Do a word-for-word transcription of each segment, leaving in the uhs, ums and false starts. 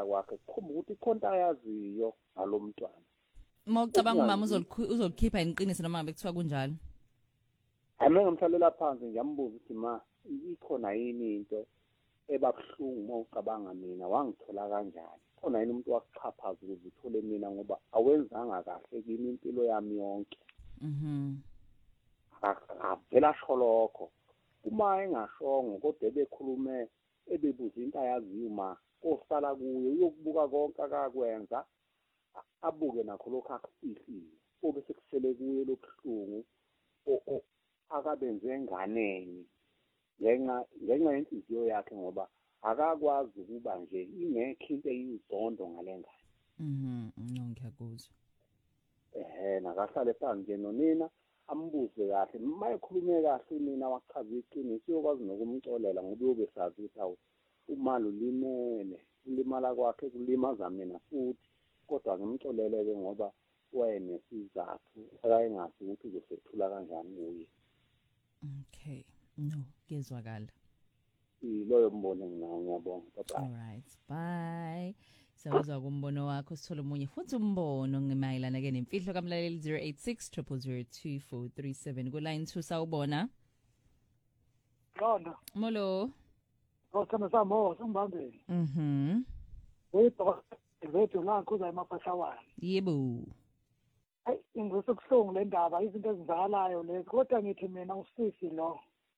ukuhlala kwakhe kukhomba ukuthi ikhonto ayaziyo ngalomntwana. Mawucabanga umama uzolikhipha iniqiniso noma ngabe kuthiwa kunjalo. Ame ngamhlalela phansi ngiyambuza ukuthi ma ikhona yini into ebabuhlungu mawucabanga mina wangithola kanjani. Khona yini umuntu wakuxhaphaza ukuze uthole mina ngoba awenzanga kahle kimi impilo yami yonke. Mhm. Avela sholokho. Uma engashongo kodwa ebekhulume ebebuza into ayaziyo uma osala kuyo uyokubuka konke akakwenza abuke nakho lokho akufihlile. Obe sekusele kuye lobuhlungu o akabenze nganeni ngenxa ngenxa yenhliziyo yakhe ngoba akakwazi ukuba nje ingekho into eyizondo ngalengane. Mhm, no ngiyakuzwa. Eh nakahlale phansi nje nonina ambuze kahle mayekhulume kahle mina wachaza iqiniso uyokwazi nokumcolela ngoba uyobe sazi ukuthi awu umali ulimele ulimala kwakhe kulimaza mina futhi kodwa ngimcoleleke ngoba wayenesizathu akayengazi ukuthi uzosethula kanjani kuye. Okay, no kezwakala. Iloyo mbono nginawo ngiyabonga. Bye. All right, bye. Sawuzwa kumbono wakho sithola umunye futhi umbono ngemayelana ke nemfihlo kamlaleli zero eight six zero zero zero two four three seven ku line two sawubona. Qonda. Molo. Awuthanda samo simbambeni. Mhm. Wethu wethu la kuza emaphahlawana. Yebo. Ay ingizwe kuhlungu le ndaba izinto ezizakalayo lezi kodwa ngithi mina usisi lo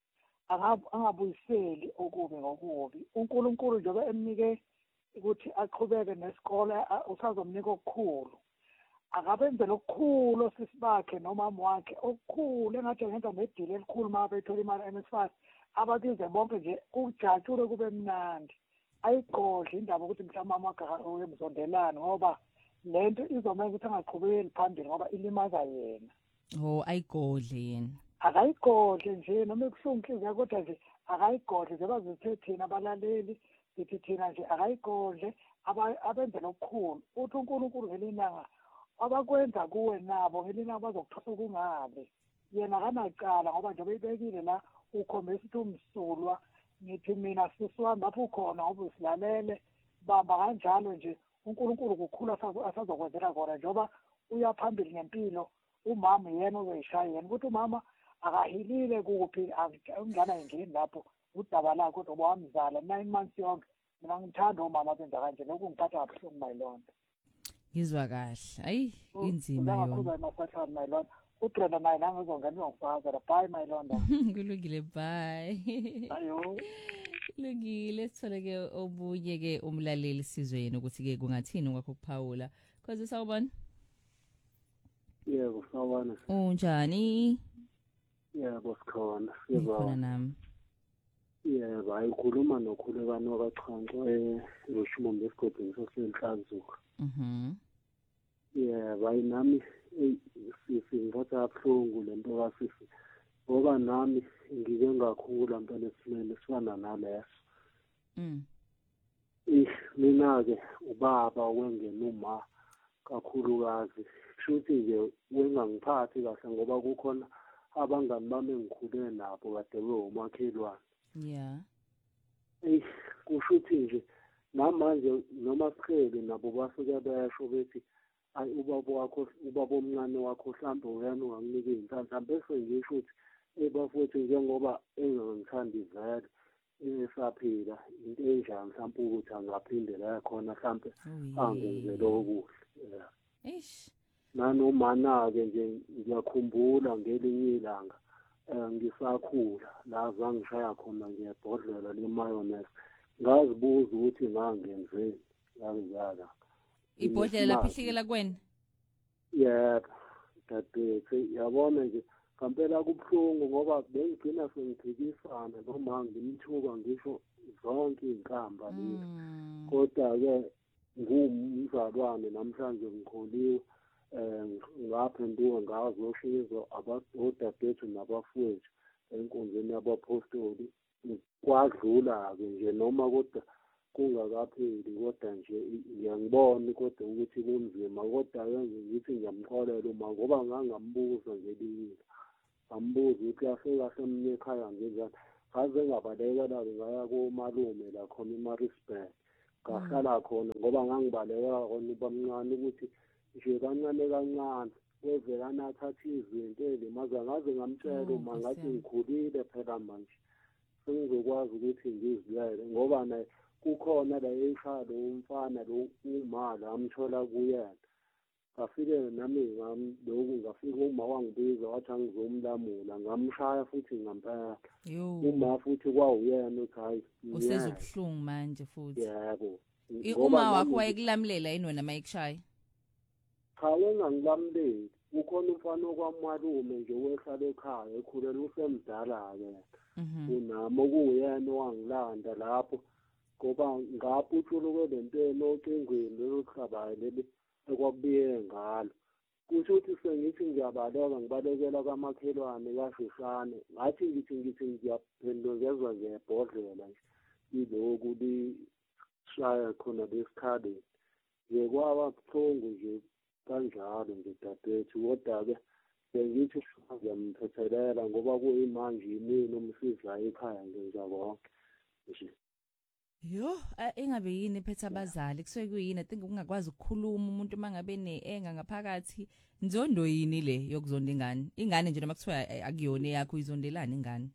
angabuyiseli okubi ngokubi. uNkulunkulu njengoba emnike ukuthi aqhubeke nesikole usazomnika okukhulu. Akabenze lokukhulu sisibakhe nomama wakhe okukhulu engathi ngenza nedile elikhulu mabe ethola imali M S five abakize bonke nje kujatshule kube mnandi. Ayigodle indaba ukuthi mhlawumbe mama wakhe uyemzondelana ngoba lento izomenza ukuthi angaqhubekeli phambili ngoba ilimaza yena. Oh ayigodle yena. Akayigodle nje noma ekuhlungu inhliziyo kodwa nje akayigodle njengoba zithe thina abalaleli sithi thina nje akayigodle abenze lokukhulu. Uthi uNkulunkulu ngelinanga abakwenza kuwe nabo ngelinanga bazokuthosa kungabe. Yena kanaqala ngoba nje beyibekile la ukhombisa ukuthi umsulwa ngithi mina sisiwami lapho ukhona ngoba usilalele bamba kanjalo nje uNkulunkulu kukhulu asazokwenzela kona njengoba uyaphambili ngempilo umama yena ozoyishaya yena ukuthi umama akahilile kuphi angana endlini lapho udaba lakhe kodwa wamzala nine months yonke mina ngithanda umama benza kanje lokhu ngiphatha kabuhlungu mayilonda. Ngizwa kahle ayi inzima yona ngakhuza emaphathana mayilonda uDrena naye nangizongena ngokufazela bye mayilonda. Kulungile bye. Ayo Kulungile sithole ke obunye ke umlaleli sizwe yena ukuthi ke kungathini kwakho kuphawula cause sawubona. Yebo sawubona. Unjani? Yebo sikhona. Yebo nami. Yebo ayikhuluma nokhulekani wakaChanco eRushmond esigodini sosenhlazuko. Mhm. Yebo ayinami sisi ngiphatha kabuhlungu lento kasisi ngoba nami ngike ngakhula mpela esimene sifana naleso. Mm. Eh mina ke ubaba wengena uma kakhulukazi futhi nje wengangiphathi kahle ngoba kukhona abangani bami engikhule nabo kade bewomakhelwane. Yeah. Eh kushuthi nje namanje noma sikhele nabo basuke bayasho bethi ayi ubaba wakho ubaba omncane wakho mhlawumbe uyena unganginika izinhlanhla bese ngisho ukuthi ebafowethu njengoba engangithanda ivele esaphila into enjani mhlawumbe ukuthi angaphindela khona mhlawumbe angenzele okuhle. Eish. Nanoma ke nje ngiyakhumbula ngelinye ilanga ngisakhula la zangishaya khona ngebhodlela lemayonnaise ngazibuza ukuthi ngangenzeni ngangizala ibhodlela lapho ihlikela kwena. Yebo dadethu yabona nje kampela kubuhlungu ngoba bengigcina sengiphikisana noma ngimthuka ngisho zonke izinkamba lezi kodwa ke ngumzalwane namhlanje ngikholiwe ngaphenduka ngazoshizo abadadethu nabafowethu enkonzweni yabapostoli kwadlula-ke nje noma kodwa kungakapheli kodwa nje ngiyangibona kodwa ukuthi kunzima kodwa-ke ngithi ngiyamxolela uma ngoba ngangambuza ngelinye ngambuza ukuthi kahle kahle mina ekhaya ngenzani ngaze ngabalekela-ke ngaya komalume la khona eMaritzburg ngahlala khona ngoba ngangibaleka khona ubamncane ukuthi nje kancane kancane wevela athatha izinto elimaza ngaze ngamtshela uma ngathi ngikhulile phela manje sengizokwazi ukuthi ngiziyele ngoba naye kukhona la ekhaya lo umfana lo umala amthola kuyena ngafike nami ngam lokhu ngafika uma wangibiza wathi angizomlamula ngamshaya futhi ngampela uma futhi kwawuyena uthi hayi usezubhlungu manje futhi yebo uma wakho wayekulamulela yini wena mayikushaya cha wengangilamuleli ukhona umfana okwamalume nje wehlala ekhaya ekhulela usemdala-ke unami okuwuyena owangilanda lapho ngoba ngapho uthuluke le ntweni ocingweni loluhlabayo leli ekwakubiye ngalo kusho ukuthi sengithi ngiyabaleka ngibalekela kamakhelwane kashushane ngathi ngithi ngithi ngiyaphendukezwa ngebhodlela nje ilokhu lishaya khona lesikhaleni nje kwaba buhlungu nje kanjalo nje dadethu kodwa-ke bengithi ngiyamthethelela ngoba kuyimanje yimini umsizayo ekhaya ngenza konke nje yo engabe yini phethe abazali kusuke kuyini I think ungakwazi ukukhuluma umuntu mangabe neenga ngaphakathi nzondo yini le yokuzonda ingane ingane nje noma kuthiwa akuyona yakho izondelana ingane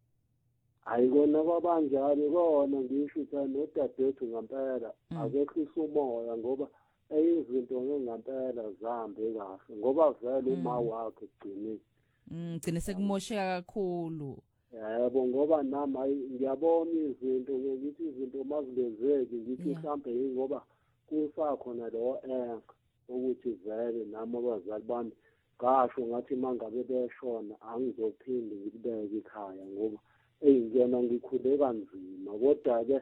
ayikona kwabanjani kona ngisho ukuthi nodadethu ngampela akehlisa umoya ngoba eyizinto ngempela zihambe kahle ngoba vele uma wakhe egcinile mm gcine sekumosheka kakhulu yebo ngoba nami ngiyabona izinto ngithi izinto mazilenzeki ngithi mhlambe ngoba kusakhona lo enga ukuthi vele nami abazali bami ngasho ngathi mangabe beshona angizophinde ngibeke ekhaya ngoba eyingena ngikhule kanzima kodwa-ke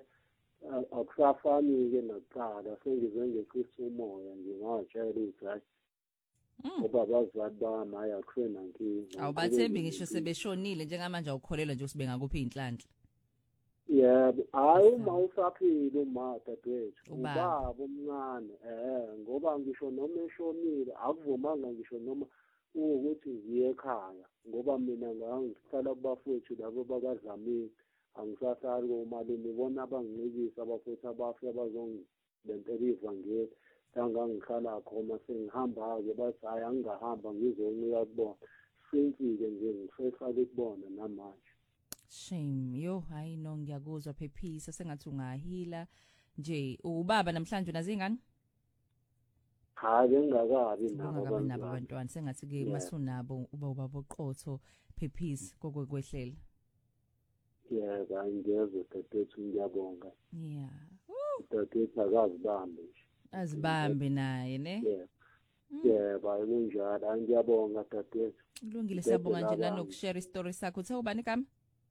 akusafani-ke nakuqala sengize ngehlisa umoya nje ngatshela ukuthi hayi ngoba abazali bami hayi akusenankinga awubathembi ngisho sebeshonile njengamanje awukholelwa nje ukuthi bengakuphi iy'nhlanhla yebo hayi uma usaphile uma dadewethu ubaba omncane eh ngoba ngisho noma eshonile akuvumanga ngisho noma ukuthi ngiye ekhaya ngoba mina ngihlala kubafowethu labo bakadlamini angisasali komalume bona abanginikisa abafowethu abafi abazongilentela ivangeli ngangihlala khona sengihamba-ke bathi hayi angingahamba ngizoncika kubona since-ke nje ngisesale kubona namanje shame yo hayi no ngiyakuzwa Phephisa sengathi ungahila nje ubaba namhlanje unazingane hayi ngingakabi nabo nabo abantwana sengathi ke masunabo uba ubaba oqotho Phephisa kokwehlela yebo angiyezwa dadethu ngiyabonga yeah dadethu akazibambe nje azibambe naye ne yebo yebo ayikunjalo angiyabonga dadethu kulungile siyabonga nje nanokushare istory sakho uthe ubani kama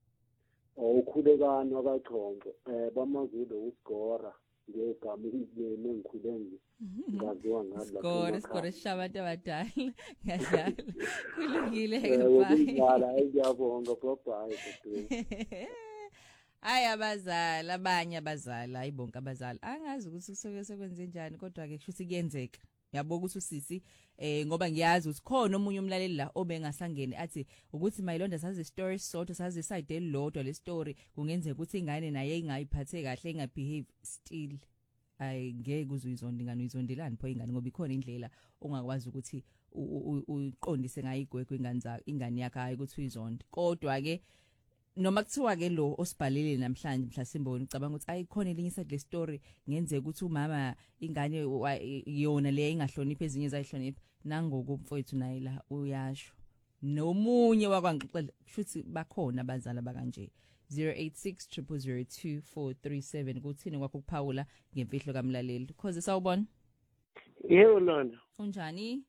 ukhulekani wakachonke eh bamazulu usigora ngegama ilimi engikhule nje ngaziwa ngalo sigora sigora shabantu abadala ngiyadlala kulungile goodbye hayi ngiyabonga goodbye dadethu hayi abazali abanye abazali hayi bonke abazali angazi ukuthi kusoke sekwenze njani kodwa ke kusho kuyenzeka yabo ukuthi usisi eh ngoba ngiyazi ukuthi khona omunye umlaleli la obengasangene athi ukuthi mayilonda sazi story sodwa sazi side elilodwa le story kungenzeka ukuthi ingane naye ingayiphathe kahle ingabehave still ay ngeke uzuyizonda ingane uyizondelani pho ingane ngoba ikhona indlela ongakwazi ukuthi uqondise ngayo igwegwe ingane zakhe ingane yakhe hayi ukuthi uyizonda kodwa ke noma kuthiwa ke lo osibhalile namhlanje mhlasimboni ucabanga ukuthi ayikhona elinye side le story ngenzeka ukuthi umama ingane yona le ingahloniphi ezinye zayihlonipha nangoku mfowethu naye la uyasho nomunye wakwangixela futhi bakhona abazali bakanje zero eight six zero zero zero two four three seven kuthini kwakho kuphawula ngemfihlo kamlaleli because sawubona yebo lona unjani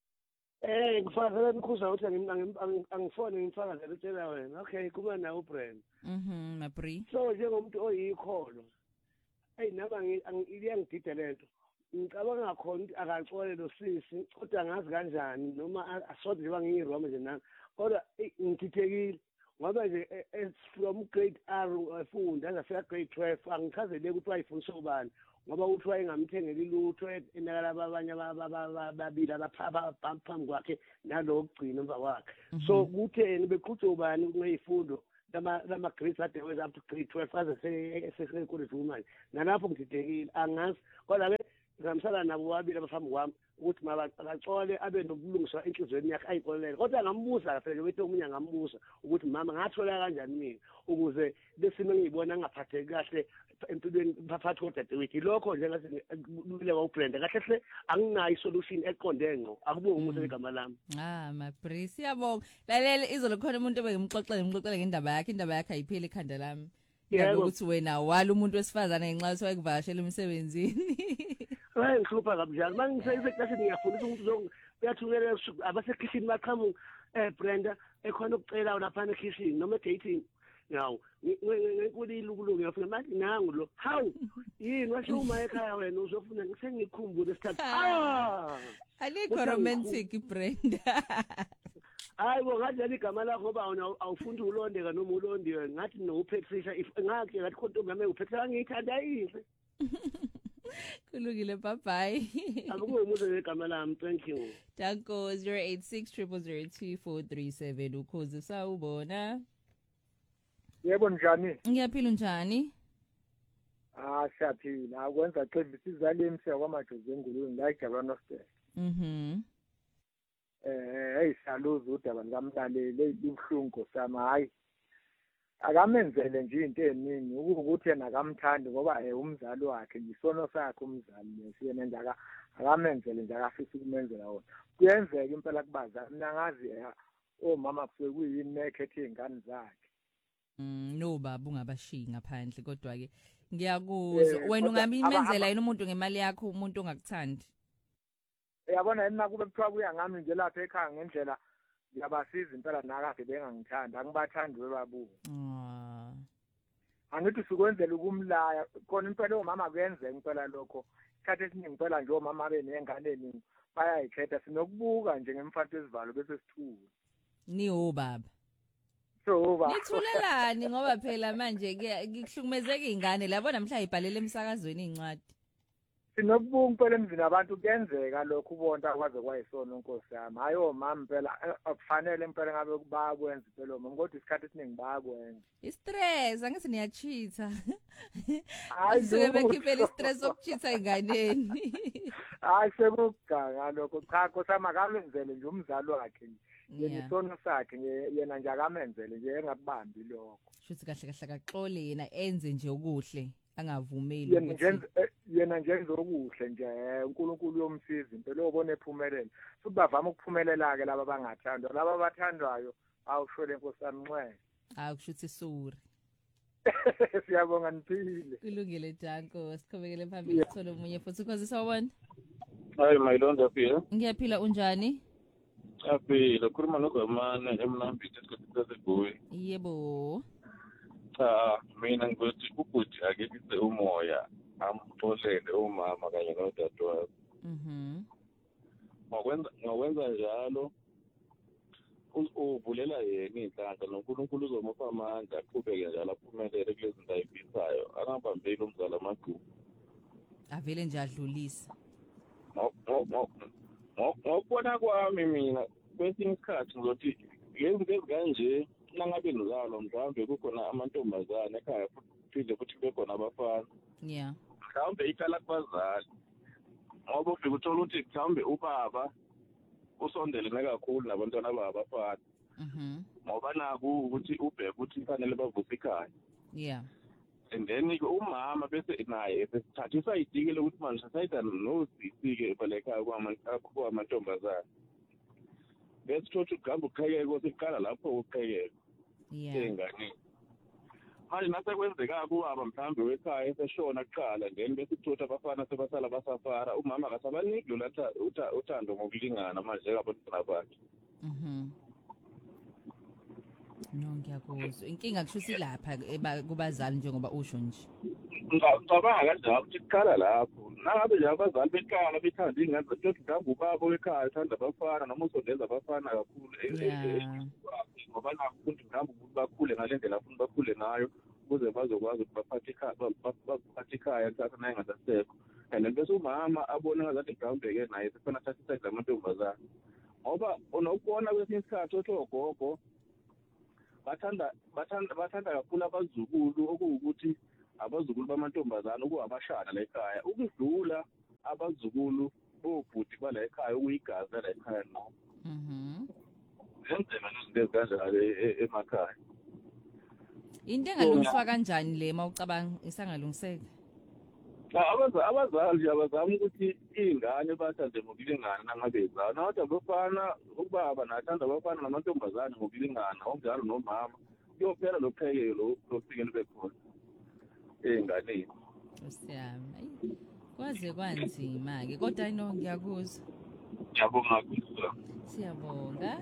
Eh ngifakela ukukhuza ukuthi angifone ngimfakazela utshela wena okay kuba nawo brand mhm mabri so njengomuntu oyikholo hey naba ngiyangidida lento ngicabanga khona ukuthi akaxole lo sisi kodwa ngazi kanjani noma asode nje bangiyiroma nje nami kodwa ngithithekile ngoba nje from grade R ufunda azafika grade twelve angichazele ukuthi wayifundisa ubani ngoba uthi wayengamthengeli lutho enakala abanye babili abaphapha phambi kwakhe nalokugcina emva kwakhe so kutheni beqhuthe ubani kuneyifundo lama lama grades ade wenza up to grade twelve aze sesenkulu manje nalapho ngididekile angazi kodwa ke ngamsala nabo wabili abafambi kwami ukuthi makacole abe nobulungiswa enhlizweni yakhe ayikolele kodwa ngambuza phela wethu omunye ngambuza ukuthi mama ngathola kanjani mina ukuze lesimo ngiyibona ngaphatheki kahle empilweni phakathi kodadewethu lokho nje ngathi lule wawubrenda kahle hle anginayo isolution eqonde ngqo akubonga umuntu egama lami ah mabri siyabonga lalela izolo khona umuntu ebengimxoxela ngimxoxela ngendaba yakhe indaba yakhe ayipheli ekhanda lami yebo ukuthi wena wala umuntu wesifazana ngenxa yokuthi wayekuvakashela emsebenzini hayi ngihlupha kabujani mangisayise klasini ngiyafundisa umuntu uyathungela abasekitchen baqhamu eh Brenda ekhona ukucela lapha ekitchen noma dating yawo ngikulilukuluku ngiyafuna manje nangu lo hawu yini washo uma ekhaya wena uzofuna ngisengikhumbule isithathu ah alikho romantic Brenda hayi bo ngathi igama lakho ngoba awufundi ulondeka noma ulondiwe ngathi no Patricia if ngakhe ngathi khonto ngame uPatricia ngiyithanda yize kulungile bye bye akube umuntu ngegama lami thank you danko zero eight six zero zero zero two four three seven ukhozi sawubona yebo njani ngiyaphila njani ah siyaphila akwenza qembu sizalimi siya kwamajozi engulweni la eJabana State mhm eh hey saluza udaba likamlaleli libhlungu sami hayi akamenzele nje into eningi ukuthi yena akamthandi ngoba eh umzali wakhe ngisono sakhe umzali lesiyena nje akamenzele nje akafisa ukumenzela wona kuyenzeka impela kubaza mina ngazi omama kusuke kuyini nekhethe izingane zakhe mm no baba ungabashiyi ngaphandle kodwa ke ngiyakuzwa wena ungabimenzela yini umuntu ngemali yakho umuntu ongakuthandi yabona yena kube kuthiwa kuya ngami nje lapha ekhaya ngendlela ngiyabasiza impela nakade bengangithanda angibathandi webabu ah angithi sikwenzela ukumlaya khona impela omama kuyenzeka impela lokho isikhathi esiningi impela nje omama benengane eningi bayayikhetha sinokubuka nje ngemfato esivalo bese sithuka ni obaba so ba nithulelani ngoba phela manje ngikuhlukumezeka izingane labo namhla ibhalele emsakazweni incwadi sinokubuka impela emzini abantu kuyenzeka lokho ubonta kwaze kwayisona inkosi yami hayo mama impela akufanele impela ngabe bayakwenza impela mama kodwa isikhathi esiningi bayakwenza istress angithi niyachitha hayi suke bekhiphela istress okuchitha inganeni hayi sekuganga lokho cha kosama kamenzele nje umzali wakhe yena isono sakhe yena nje akamenzele nje engakubambi lokho shuthi kahle kahle akaxole yena enze nje okuhle angavumeli yena nje yena nje ezokuhle nje uNkulunkulu yomsiza impela obone ephumelele futhi bavama ukuphumelela ke laba bangathandwa laba abathandwayo awushole inkosi amnxele akushuthi suri siyabonga niphile kulungile Danko siqhubekele phambili sithola umunye futhi ukhozi sawubona hayi mayilonda phila ngiyaphila unjani aphila khuluma nogamane emnambini esikhathini yebo cha mina ngithi ukuthi ake kise umoya amxolele umama kanye nodadewabo mhm ngokwenza ngokwenza njalo uvulela yena inhlanhla noNkulunkulu uzomupha amandla aqhubeke njalo aphumelele kulezi zinto ayifisayo angabambeli umzala amagqubu avele nje adlulisa ngokubona kwami mina kwesinye isikhathi ngizothi lezi zinto ezikanje nangabe nizalo mhlawumbe kukhona amantombazane ekhaya futhi futhi bekhona abafana yeah mhlawumbe ikhala kubazali ngoba ufika uthola ukuthi mhlawumbe ubaba usondelene kakhulu nabantwana babafana mhm ngoba naku ukuthi ubheke ukuthi kufanele bavuse ikhaya yeah and then umama bese naye esithathisa idike lokuthi manje sayida nosisi-ke balekhaya kwamantombazane bese thothi ugamba uqhekeke usiqala lapho uqhekeke engane manje nasekwenzeka kubaba mhlawumbe wekhaya eseshona kuqala then bese kuthothi abafana sebasala basafara umama akasabaniki lolatha uthando ngokulingana manje ngabantwana bakhe mhm no ngiyakuzwa inkinga kushuthi lapha kubazali njengoba usho nje ngicabanga kanjalo ukuthi kuqala lapho nangabe nje abazali bekhaya bethanda ingane zokuthi mhlawumbe ubaba wekhaya uthanda abafana noma usondeza abafana kakhulu ngoba nakufundi mhlawumbe ukuthi bakhule ngale ndlela afuna bakhule ngayo ukuze bazokwazi ukuthi baphathe ikhaya baphathe ikhaya kusasa naye ngasasekho and bese umama abone ngazathi mhlawumbe-ke naye sefana athathe isayidi lamantombazane ngoba unokubona kwesinye isikhathi othi ogogo bathanda bathanda bathanda kakhulu abazukulu okuwukuthi abazukulu bamantombazana okuwabashana la ekhaya ukudlula abazukulu obhuti bala ekhaya okuyigazi la ekhaya no mhm zenzema izinto ezikanjalo emakhaya into engalungiswa kanjani le mawucabanga isangalungiseka abazali abazali abazama ukuthi ingane bathande ngokulingana nangabezana nathi abafana ubaba nathanda abafana namantombazane ngokulingana onjalo nomama kuyophela lopheke lo lofikeni bekhona engane usiyami kwaze kwanzima ke kodwa ino ngiyakuzwa ngiyabonga kakhulu siyabonga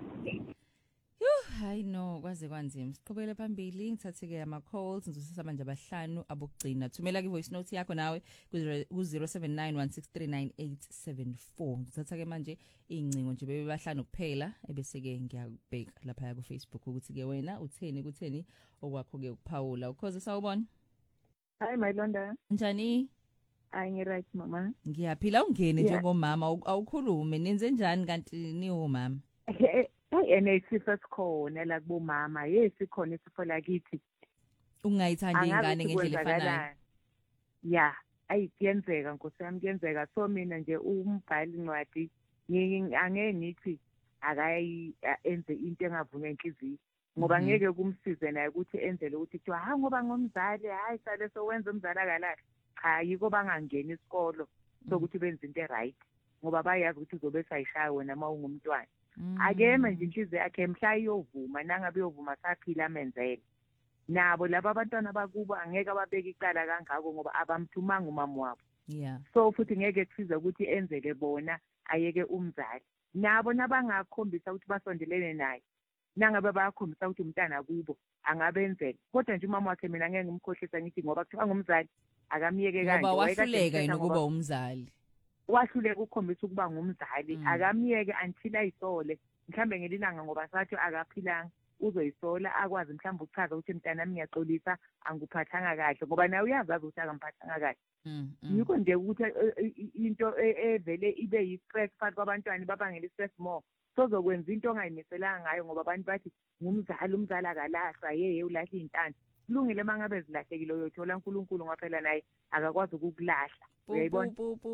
Yuh, hayi no, kwaze kwanzima. Siqhubekele phambili, ngithathe-ke ama-calls, ngizosisa manje abahlanu abokugcina. Thumela ke-voice note yakho nawe ku zero seven nine one six three nine eight seven four. Ngithatha-ke manje iy'ncingo nje bebe bahlanu kuphela, ebese-ke ngiyabheka lapha ku-Facebook ukuthi-ke wena utheni kutheni okwakho-ke ukuphawula. Ukhoze sawubona? Hi Mayilonda. Njani? Hayi ngi-right mama. Ngiyaphila ungene njengomama, awukhulume, nenze njani kanti niwomama? Hayi ene isifo esikhona la kubomama yesi khona isifo lakithi ungayithandi ingane ngendlela efanayo ya ayi kuyenzeka nkosi yami kuyenzeka so mina nje umbhali incwadi angeke ngithi akayi enze into engavunywa inhliziyo ngoba ngeke kumsize naye ukuthi enzele ukuthi kuthiwa ha ngoba ngomzali hayi sale sowenza umzali akalahle cha yiko bangangena isikolo sokuthi benze into right ngoba bayazi ukuthi uzobe sayishaya wena uma ungumntwana akeme nje inhliziyo yakhe mhla iyovuma nangabe iyovuma saphila amenzele nabo laba abantwana bakubo angeke ababeke icala kangako ngoba abamthumanga umama wabo yeah so futhi ngeke kusize ukuthi enzele bona ayeke umzali nabo nabangakhombisa ukuthi basondelene naye nangabe bayakhombisa ukuthi umntana kubo angabenzela kodwa nje umama wakhe mina ngeke ngimkhohlisa ngithi ngoba kuthiwa ngumzali akamiyeke kanje ngoba wahluleka yena kuba umzali wahluleka ukukhombisa ukuba ngumzali akamiyeke until ayisole mhlambe ngelilanga ngoba sathi akaphilanga uzoyisola akwazi mhlambe ukuchaza ukuthi mntanami ngiyaxolisa angikuphathanga kahle ngoba naye uyazazi ukuthi akamphathanga kahle yikho nje ukuthi into evele ibe yi-stress phakathi kwabantwana babangela i-stress more sozokwenza into ongayimiselanga ngayo ngoba abantu bathi ngumzali umzali akalahlwa yeye ulahla iy'ntanda kulungile uma ngabe zilahlekile uyothola uNkulunkulu ngaphela naye akakwazi ukukulahla uyayibona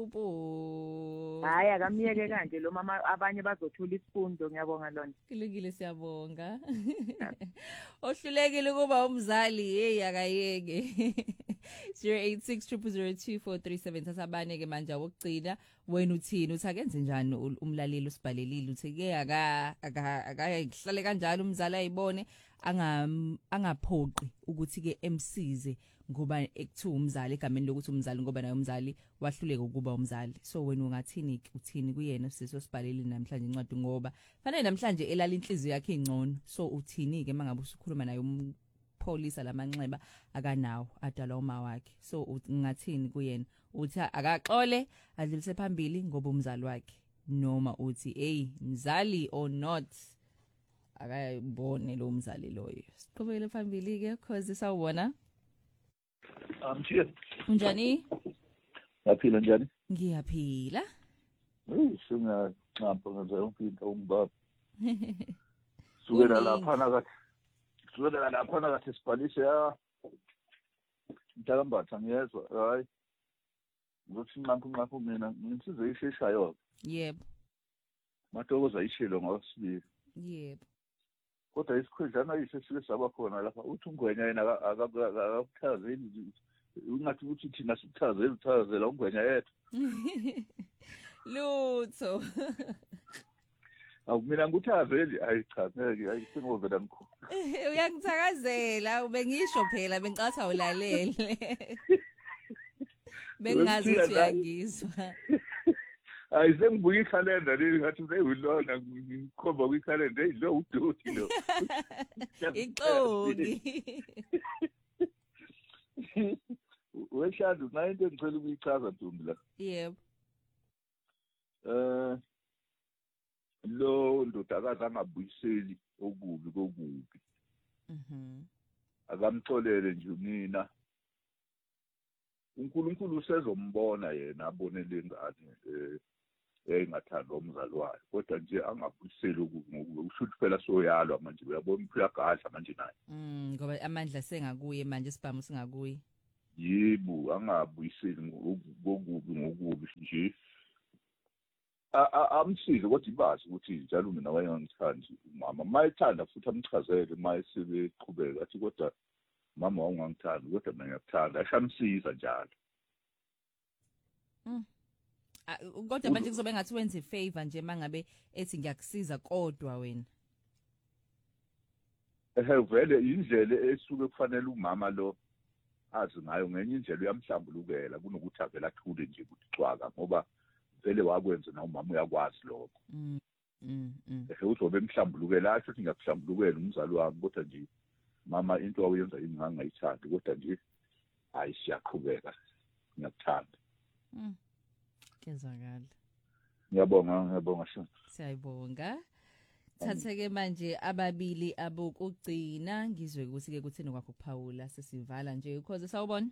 hayi akamiyeke kanje lo mama abanye bazothola isifundo ngiyabonga lona kulungile siyabonga ohlulekile kuba umzali hey akayeke zero eight six zero zero two four three seven sasabane ke manje awokugcina wena uthini uthi akenze njani umlaleli usibhalelile uthi ke aka akayihlale kanjalo umzali ayibone anga angaphoqi ukuthi ke emsize ngoba ekuthiwa umzali egameni lokuthi umzali ngoba naye umzali wahluleka ukuba umzali so wena ungathini uthini kuyena siso sibhalelile namhlanje incwadi ngoba fanele namhlanje elala inhliziyo yakhe ingcono so uthini ke mangabe usukhuluma naye umpholisa lamanxeba akanawo adala uma wakhe so ungathini kuyena uthi akaxole adlulise phambili ngoba umzali wakhe noma uthi hey mzali or not akayibone lo mzali loyo siqhubekele phambili ke cause sawubona amthiya unjani yaphila njani ngiyaphila hey singaqhampa ngaze umpinda umbaba sukela lapha nakathi sukela lapha nakathi sibhalise ya mntakambatha ngiyezwa hayi ngokuthi nqampu nqampu mina ngisize isheshayo yebo matokoza ishilo ngosibili yebo kodwa isikhwezana isesike saba khona lapha uthi ungwenya yena akakuthazeli ungathi ukuthi thina sikuthazela uthazela ungwenya yethu lutho awumina ngikuthazeli ayichapheke ayisingozela ngikho uyangithakazela ubengisho phela bengicatha ulalele bengazi ukuthi uyangizwa hayi sengibuka ikhalenda leli ngathi seyilona ngikhomba kwikhalenda hey lo uduti lo ixoki weshadu nayo into engicela ukuyichaza Ntombi la yebo eh lo ndodakazi angabuyiseli okubi kokubi mhm akamxolele nje mina uNkulunkulu usezombona yena abone lengane eh eyingathanda umzali wayo kodwa nje angabuyiseli ukusho ukuthi phela soyalwa manje uyabona uyagadla manje naye mm ngoba amandla sengakuye manje isibhamu singakuye yibo angabuyiseli ngokubi ngokubi nje amsize kodwa ibazi ukuthi njalo mina wayengangithandi umama mayethanda futhi amchazele mayesibeqhubeka athi kodwa mama wawungangithandi kodwa mina ngiyakuthanda ashamsiza njalo mm kodwa manje kuzobe ngathi wenze favor nje mangabe ethi ngiyakusiza kodwa wena ehe vele indlela esuke kufanele umama lo azi ngayo ngenye indlela uyamhlambulukela kunokuthi avela athule nje ukuthi cwaka ngoba vele wakwenza na umama uyakwazi lokho mm mm ehe uzobe emhlambulukela asho ukuthi ngiyakuhlambulukela umzali wami kodwa nje mama into awenza ingangayithandi kodwa nje hayi siyaqhubeka ngiyakuthanda mm kezakala ngiyabonga ngiyabonga shona siyayibonga thatheke manje ababili abokugcina ngizwe ukuthi ke kuthini kwakho kuphawula sesivala nje ukhoze sawubona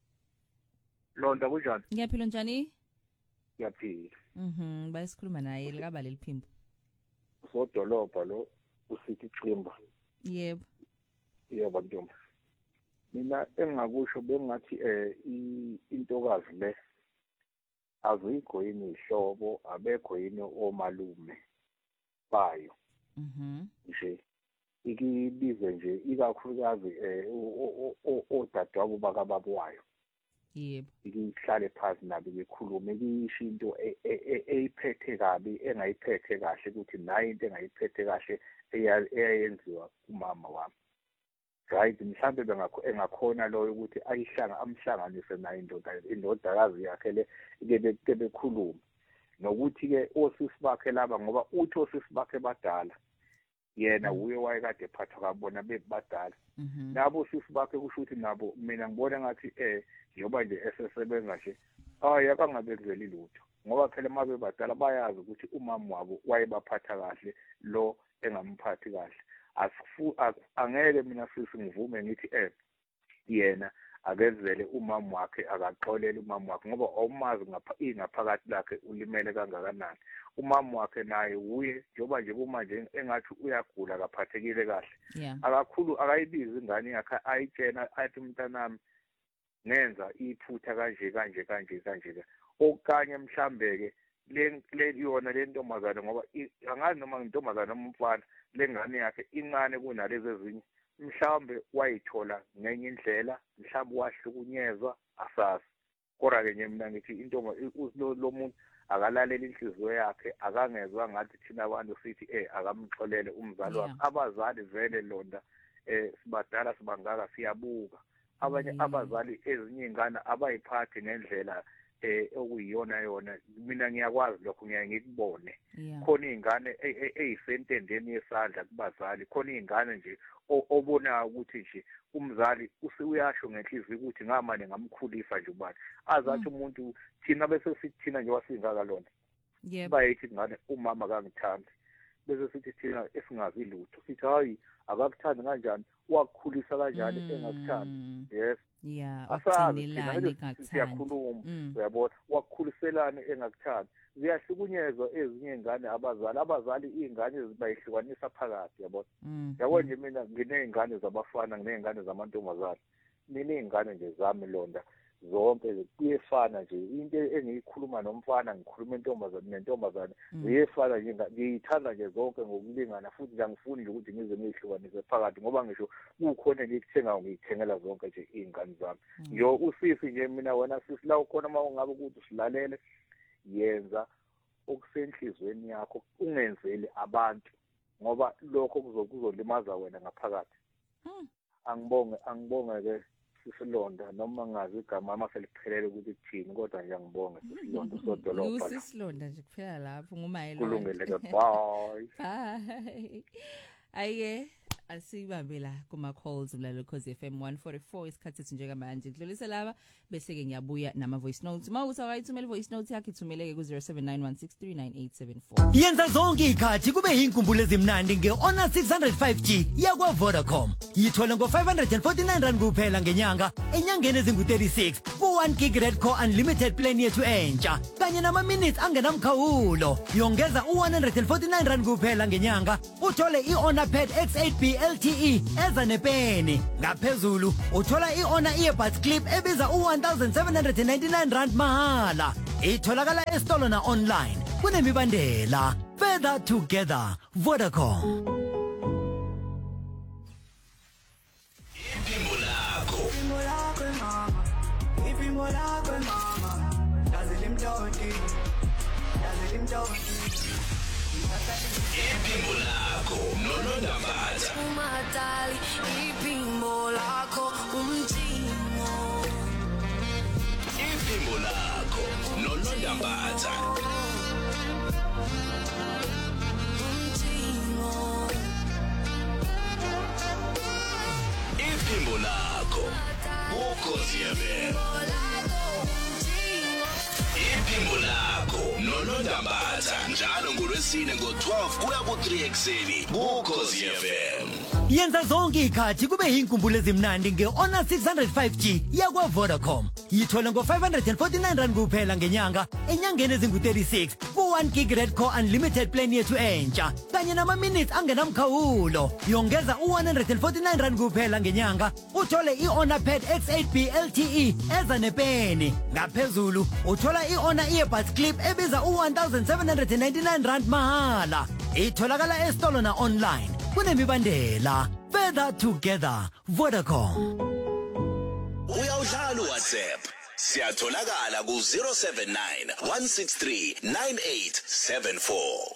Londa kunjani ngiyaphila njani ngiyaphila mhm bayisikhuluma naye likaba leliphimbo sodolopha lo usithi Cimba yebo yebo ntombi mina engakusho bengathi eh intokazi le azikho yini ihlobo abekho yini omalume bayo mhm nje ikibize nje ikakhulukazi eh odadewabo bakababa wayo yebo ikihlale phansi nabo bekhulume ikisho into eyiphethe kabi engayiphethe kahle ukuthi nayo into engayiphethe kahle eyayenziwa kumama wami right mhlambe bengakho engakhona lo ukuthi ayihlanga amhlanganise nayo indoda indodakazi yakhe le ke bekhuluma nokuthi ke osisi bakhe laba ngoba uthi osisi bakhe badala yena uye wayekade phathwa kabona bebadala nabo osisi bakhe kusho ukuthi nabo mina ngibona ngathi eh njoba nje esesebenza nje hayi akangabekuzeli lutho ngoba phela mabe badala bayazi ukuthi umama wabo wayebaphatha kahle lo engamphathi kahle asifu angeke mina sisi ngivume ngithi eh yena akezele umama wakhe akaxolele umama wakhe ngoba awumazi ngapha ingaphakathi lakhe ulimele kangakanani umama wakhe naye uye njoba nje kumanje engathi uyagula akaphathekile kahle akakhulu akayibizi ingane yakhe ayitshena athi umntanami ngenza iphutha kanje kanje kanje kanje okanye mhlambeke le le yona le ntombazane ngoba angazi noma intombazane umfana lengane yakhe incane kunalezi ezinye mhlambe wayithola ngenye indlela mhlambe wahlukunyezwa asazi kodwa ke nje mina ngithi intomba lo muntu akalalela inhliziyo yakhe akangezwa ngathi thina abantu sithi eh akamxolele umzali wakhe abazali vele londa eh sibadala sibangaka siyabuka abanye abazali ezinye ingane abayiphathi ngendlela eh okuyiyona yona mina ngiyakwazi lokho ngiyaye ngikubone khona izingane ezisentendeni yesandla kubazali khona izingane nje obona ukuthi nje umzali usuyasho ngenhliziyo ukuthi ngamane ngamkhulisa nje ubani azathi umuntu thina bese sithina nje wasingaka lona bayithi ngane umama akangithandi bese sithi thina esingazi lutho sithi hayi akakuthandi kanjani wakukhulisa kanjani engakuthandi yes yeah okugcinelana engakuthandi siyakhuluma uyabona wakukhuliselana engakuthandi ziyahlukunyezwa ezinye izingane abazali abazali izingane zibayihlukanisa phakathi yabona yabona nje mina nginezingane zabafana nginezingane zamantombazane mina izingane nje zami londa zonke kuyefana nje into engiyikhuluma nomfana ngikhuluma intombazane nentombazane ziyefana nje ngiyithanda nje zonke ngokulingana futhi ngiyangifuni nje ukuthi ngize ngihlukanise phakathi ngoba ngisho kukhona ngikuthenga ngiyithengela zonke nje izingane zami njo usisi nje mina wena sisi la ukhona uma ungabe ukuthi usilalele yenza okusenhlizweni yakho ungenzeli abantu ngoba lokho kuzolimaza wena ngaphakathi angibonge angibonge ke sisilonda noma ngazi igama ama seliphelele ukuthi kuthini kodwa nje ngibonge sisilonda sodolopha sisilonda nje kuphela lapho ngumayelo kulungile ke bye bye aye Asibambe la kuma calls umlalo Khosi F M one forty-four isikhathi sinjeka manje ngidlulise laba bese ke ngiyabuya nama voice notes mawuthi awayithumela voice note yakhe ithumeleke ku zero seven nine one six three nine eight seven four. Yenza zonke ikhathi kube inkumbulo ezimnandi ngeHonor six oh five G yakwa Vodacom. Yithola ngo five hundred forty-nine rand kuphela ngenyanga enyangeni ezingu thirty-six ku one gig red core unlimited plan yethu entsha kanye nama minutes angenamkhawulo. Yongeza u one hundred forty-nine rand kuphela ngenyanga uthole iHonor Pad X eight B L T E eza nepeni. Ngaphezulu uthola iHonor earbuds clip ebiza u one thousand seven hundred ninety-nine rand mahala. Itholakala esitolo na online. Kunemibandela. Further together. Vodacom. Iphimbo lakho. Iphimbo lakho mama. Iphimbo lakho mama. Yazi limtoti. Yazi limtoti. Iphimbo lakho noNondambatha. Umadali iphimbo lakho umjingo. Iphimbo lakho noNondambatha. Umjingo. Iphimbo lakho uKhosi F M. Iphimbo lakho noNondambatha njalo ngolwesine ngo twelve kuya ku three ekseni kuKhosi F M. Yenza zonke ikhathi kube inkumbulo ezimnandi ngeHonor six oh five G yakwa Vodacom. Yithola ngo five hundred forty-nine rand kuphela ngenyanga enyangeni ezingu thirty-six ku one gig red core unlimited plan yethu entsha kanye nama minutes angenamkhawulo. Yongeza u one hundred forty-nine rand kuphela ngenyanga uthole iHonor Pad X eight B L T E eza nepeni. Ngaphezulu uthola iHonor earbuds clip ebiza u one thousand seven hundred ninety-nine rand mahala. Itholakala esitolo na online. Kunemibandela. Further together. Vodacom. Uyawudlala uWhatsApp. Siyatholakala ku zero seven nine one six three nine eight seven four.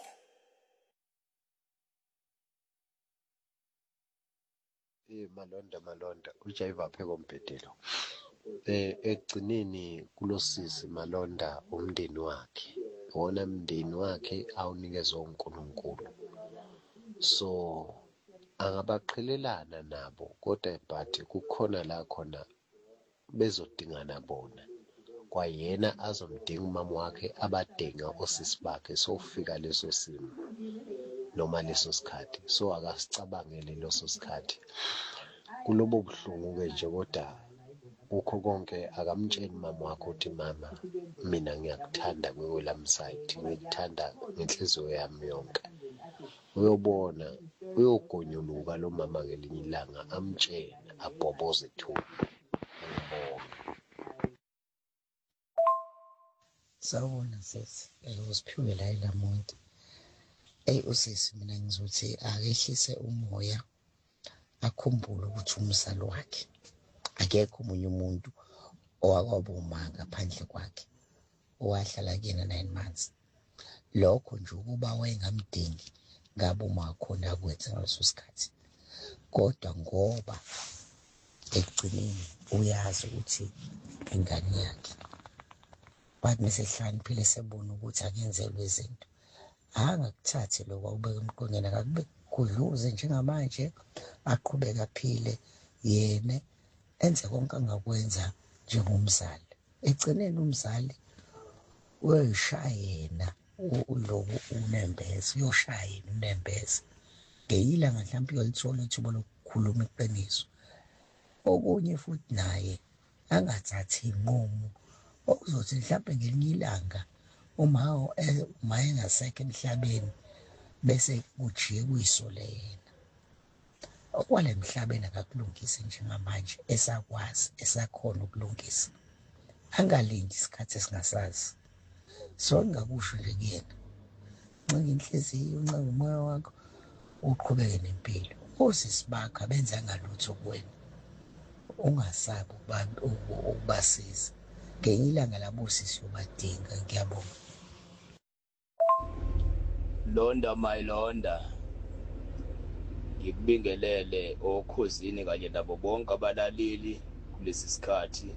Eh malonda malonda uJaiva pheko mpedelo. Eh egcineni kulosisi malonda umndeni wakhe. Wona umndeni wakhe awunikezwe uNkulunkulu. So angabaqhelelana nabo kodwa but kukhona la khona bezodingana bona kwayena azomdinga umama wakhe abadinga osisi bakhe sofika leso simo noma leso sikhathi so akasicabangele leso sikhathi kulobo buhlungu ke nje kodwa ukho konke akamtsheni mama wakhe uthi mama mina ngiyakuthanda kwelam side ngikuthanda ngenhliziyo yami yonke uyobona uyogonyuluka lo mama ngelinye ilanga amtshene abhoboze ithuba sawubona sisi uziphiwe la elamonti ey usisi mina ngizothi akehlise umoya akhumbule ukuthi umsalo wakhe akekho umunye umuntu owakwaboma ngaphandle kwakhe owahlala kuyena nine months lokho nje ukuba wayengamdingi ngabe uma khona akwenza ngaleso sikhathi kodwa ngoba ekugcineni uyazi ukuthi ingane yakhe bathi mesehlaniphile sebona ukuthi akenzelwe izinto angakuthathi lokho ubeka emqongeni akube kudluze njengamanje aqhubeka aphile yena enze konke angakwenza njengomzali egcineni umzali uyishaya yena uloku unembeza uyoshaya yena unembeza ngeyilanga mhlawumbe uyolithola ithuba lokukhuluma iqiniso okunye futhi naye angathathi inqumo okuzothi mhlawumbe ngelinye ilanga uma uma engasekho emhlabeni bese kujiye kuyisole yena okwale emhlabeni akakulungisi njengamanje esakwazi esakhona ukulungisa angalindi isikhathi esingasazi so ngakusho nje kuyena ncinga inhliziyo uncinga umoya wakho uqhubeke nempilo osisi bakho benza ngalutho kuwena ungasabi abantu ukubasiza ngenye ilanga labo sisi ubadinga ngiyabonga Londa my londa ngikubingelele okhosini kanye nabo bonke abalaleli kulesi sikhathi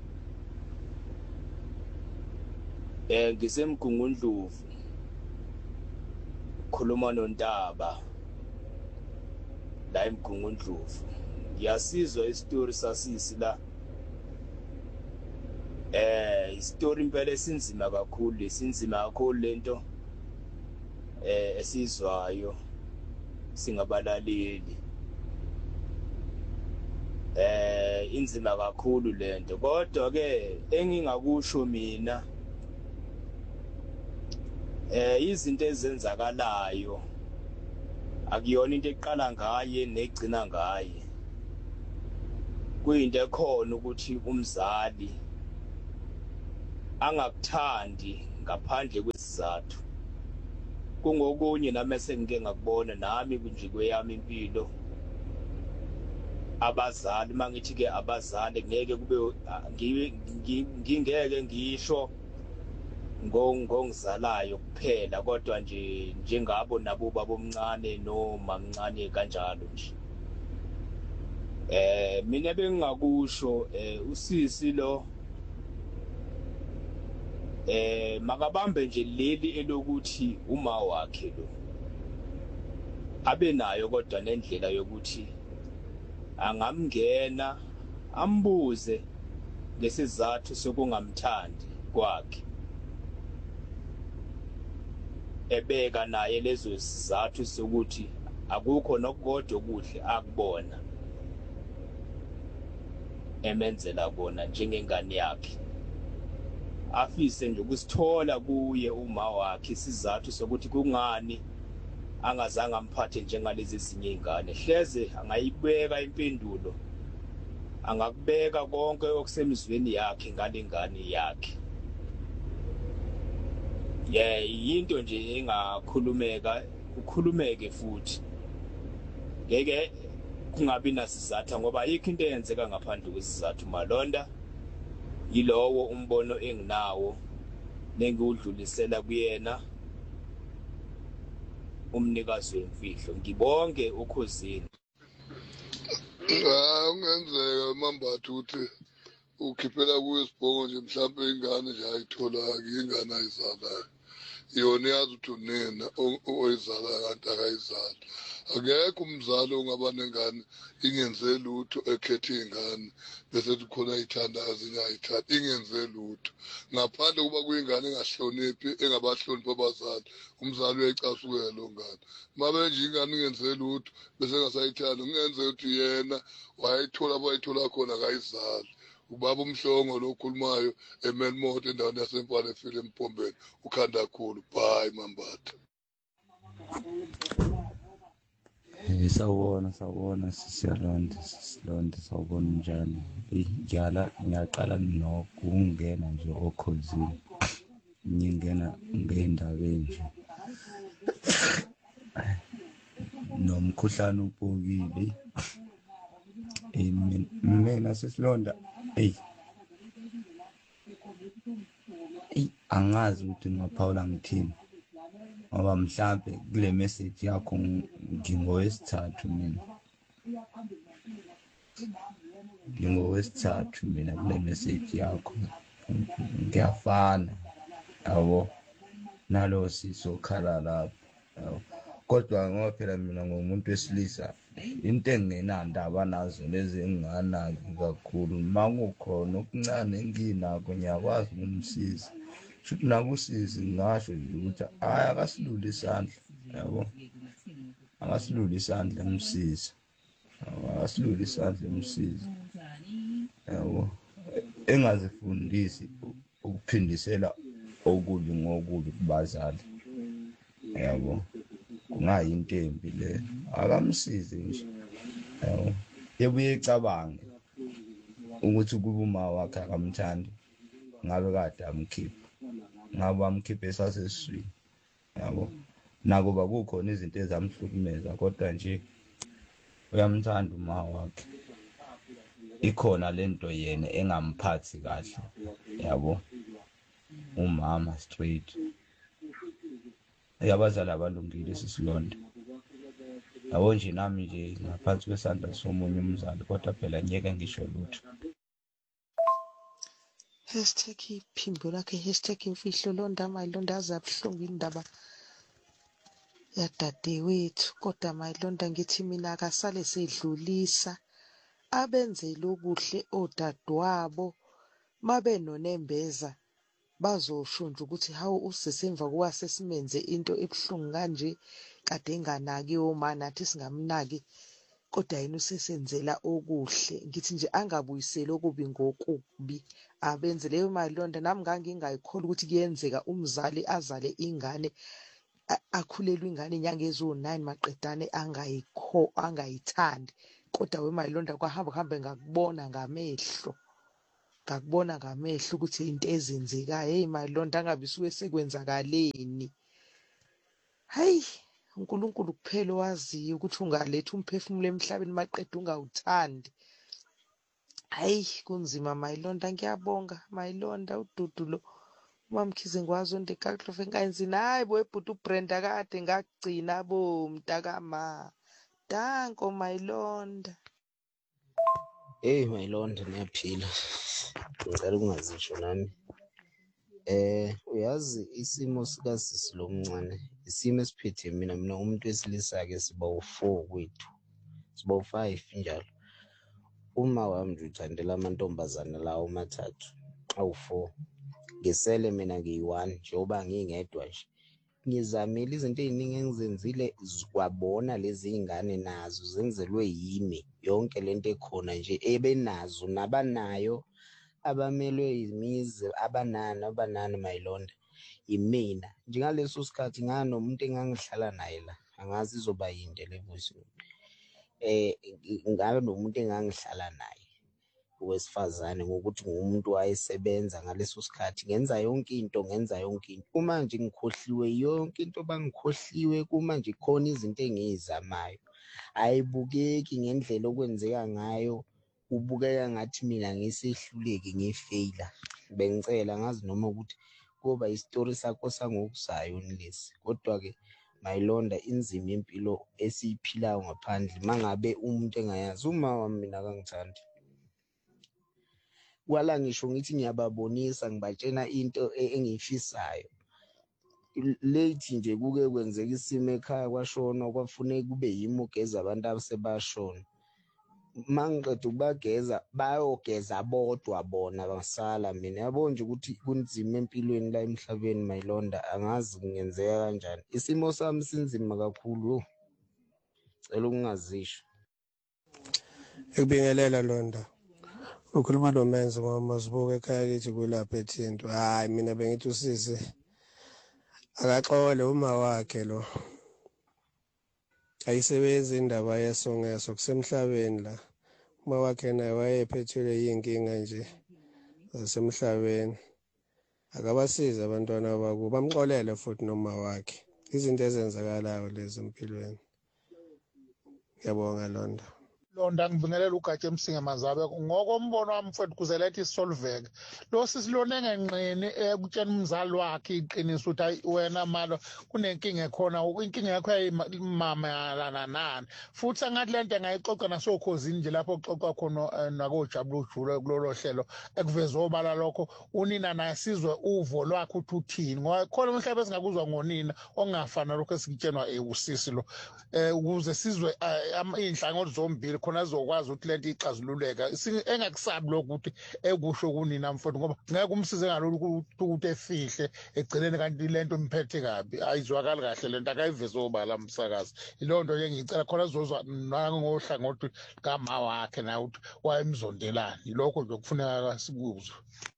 eh ngisemgungundlovu khuluma noNtaba la eMgungundlovu. Ngiyasizwa isitori sasisi la. Eh isitori impela esinzima kakhulu, esinzima kakhulu lento eh esizwayo singabalaleli. Eh inzima kakhulu lento, kodwa ke engingakusho mina eh izinto ezenzakalayo akuyona into eqala ngaye negcina ngaye. Kuyinto ekhona ukuthi umzali angakuthandi ngaphandle kwesizathu. Kungokunye nami sengike ngakubona nami kunje kweyami impilo. Abazali mangithi ke abazali ngeke kube ngingeke ngisho ngongizalayo kuphela, kodwa nje njengabo nabo babomncane noma mncane kanjalo nje. Eh mina bengingakusho eh usisi lo eh makabambe nje leli elokuthi uma wakhe lo abe nayo kodwa nendlela yokuthi angamngena ambuze lesizathu sokungamthandi kwakhe, ebeka naye lezo sizathu sokuthi akukho nokukodwa okuhle akubona emenzela kona njengengane yakhe. Afise nje ukusithola kuye uma wakhe isizathu sokuthi kungani angazange amphathe njengalezi ezinye izingane. Hleze angayibeka impendulo, angakubeka konke okusemizweni yakhe ngalengane yakhe. Yeah, into nje engakhulumeka, ukhulumeke futhi. Ngeke kungabi nasizathu ngoba ayikho into eyenzeka ngaphandle kwesizathu. Malonda yilowo umbono enginawo nengiwudlulisela kuyena umnikazi wemfihlo. Ngibonge ukhosini. Ah, ungenzeka mambathu uthi ukhiphela kuyo isibhongo nje mhlawumbe ingane nje ayithola ingane ayizalayo. Yona yazi ukuthi unina oyizala kanti akayizali. Akekho umzali ongaba nengane ingenze lutho ekhethe ingane bese kukhona ithandazi ingayithandi, ingenze lutho ngaphandle kuba kuyingane engahloniphi engabahloniphi abazali. Umzali uyayicasukela lo ngane mabe nje ingane ingenze lutho bese engasayithandi, kungenze ukuthi yena wayithola abayithola khona akayizali. Ubaba umhlongo lo okhulumayo eMelmoth endaweni yaseMpane efile eMpombeni ukhanda kakhulu. Bye mambatha. Eh sawubona sawubona sisiyalonda silonda sawubona njani. Eh njala ngiyaqala nokungena nje okhosini. Ngingena ngeindaba nje. Nomkhuhlane upokile. Eh mina sesilonda eh eh angazi ukuthi ngaphawula ngithini. Ngoba mhlambe kule message yakho ngingowesithathu mina. Ngingowesithathu mina kule message yakho. Ngiyafana. Yabo. Nalo sisokhala lapha. Kodwa ngoba phela mina ngomuntu wesilisa into engenandaba nazo lezi enginganaki kakhulu. Mangukhona okuncane enginako ngiyakwazi ukumsiza. Futhi nakusizi ngasho nje ukuthi hayi akasilule isandla, yabo. Akasilule isandla emsiza. Akasilule isandla emsiza. Yabo. Engazifundisi ukuphindisela okubi ngokubi kubazali. Yabo. Kungayinto embi le. Akamsize nje. Yabo. Yebuye ecabange ukuthi kuba uma wakhe akamthandi ngabe kade amkhipha. Ngabe amkhiphe esasesiswini. Yabo. Nakuba kukhona izinto ezamhlukumeza kodwa nje uyamthanda uma wakhe. Ikhona lento yena engamphathi kahle. Yabo. Umama straight. Yabazali abalungile sisilonda. Yabo nje nami nje ngaphansi kwesandla somunye umzali kodwa phela ngeke ngisho lutho. Hashtag iphimbo lakhe hashtag imfihlo londa mayilonda azabuhlungu indaba yadadewethu kodwa mayilonda ngithi mina akasale sedlulisa abenzele okuhle odadewabo mabe nonembeza bazosho nje ukuthi hawu usisi emva kuba sesimenze into ebuhlungu kanje kade enganaki oma nathi singamnaki kodwa yena usesenzela okuhle ngithi nje angabuyiseli okubi ngokubi abenze leyo mayilonda nami ngangingayikholwa ukuthi kuyenzeka umzali azale ingane akhulelwe ingane inyanga eziwu-nine maqedane angayikho angayithandi kodwa wemayilonda kwahamba kuhambe ngakubona ngamehlo ngakubona ngamehlo ukuthi into ezenzekayo hey mayilonda angabe suke sekwenzakaleni hayi uNkulunkulu kuphela waziyo ukuthi ungaletha umphefumulo emhlabeni maqeda ungawuthandi hayi kunzima mayilonda ngiyabonga mayilonda ududu lo umamkhize ngwazi onde kaKhlove ngayenzini hayi boyebhuti uBrenda kade ngakugcina bo mntakama danko mayilonda hey mayilonda niyaphila ngicela ukungazisho nami eh uyazi isimo sika sisi lo mncane isimo esiphethe mina mina umuntu wesilisa ke siba u-four kwethu siba u-five njalo uma wami nje uthandela amantombazana lawo mathathu awu-four ngisele mina ngiyi-one njengoba ngingedwa nje ngizamile izinto eziningi engizenzile zikwabona lezi ingane nazo zenzelwe yimi yonke lento ekhona nje ebenazo nabanayo abamelwe imizi abanani abanani mayilonda imina njengaleso sikhathi nganomuntu engangihlala naye la angazi izoba yinde le voice eh ngabe nomuntu engangihlala naye wesifazane ngokuthi ngumuntu wayesebenza ngaleso sikhathi ngenza yonke into ngenza yonke into uma nje ngikhohliwe yonke into bangikhohliwe kuma nje khona izinto engizamayo ayibukeki ngendlela okwenzeka ngayo ubukeka ngathi mina ngisehluleki ngifaila bengicela ngazi noma ukuthi kuba istory sakho sangokusayo nilesi kodwa ke mayilonda inzima impilo esiyiphilayo ngaphandle mangabe umuntu engayazi uma wami mina akangithandi kwala ngisho ngithi ngiyababonisa ngibatshena into engiyifisayo late nje kuke kwenzeka isimo ekhaya kwashona kwafuneka kube yimi ugeza abantu abasebashona mangiqeda ukubageza bayogeza bodwa bona basala mina yabo nje ukuthi kunzima empilweni la emhlabeni mayilonda angazi kungenzeka kanjani isimo sami sinzima kakhulu cela ukungazisho ekubingelela londa ukhuluma lo menze ngamazibuko ekhaya kithi kulapha ethinto hayi mina bengithi usisi akaxole uma wakhe lo ayisebenzi indaba yesongeso kusemhlabeni la uma wakhe naye wayephethwe yinkinga nje zasemhlabeni akabasiza abantwana bakubo bamxolele futhi noma wakhe izinto ezenzakalayo lezi empilweni ngiyabonga londa londa ngibingelela ugatshe Msinga Mazabe ngokombono wami mfowethu kuzeletha isolveke lo sisilone ngenqini ekutshena umzali wakhe iqiniso ukuthi wena malo kunenkinga ekhona inkinga yakho yayimamalana nani futhi angathi lento engayixoxa nasokhosini nje lapho kuxoxa khona nakojabula ujule kulolo hlelo ekuveza obala lokho unina naye sizwe uvo lwakhe ukuthi uthini ngoba khona umhlaba esingakuzwa ngonina ongafana lokho esikitshenwa usisi lo ukuze sizwe inhlangothi zombili khona zokwazi ukuthi lento ixazululeka engakusabi lokuthi ekusho kunina mfowethu ngoba ngeke umsize ngalolu ukuthi efihle egcineni kanti lento imphethe kabi ayizwakali kahle lento akayiveze obala umsakazi iloo nto ngicela khona zozwa nangohlangothi kama wakhe na ukuthi wayemzondelani lokho nje kufuneka sikuzwe